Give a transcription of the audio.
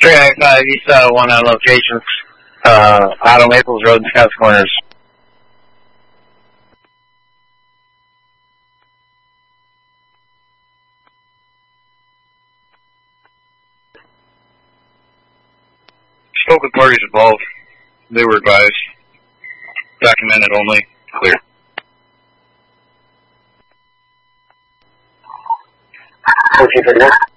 395 East 1 on locations. Auto Maples Road and Scotts Corners. Spoke with parties involved. They were advised. Documented only. Clear. Okay for that.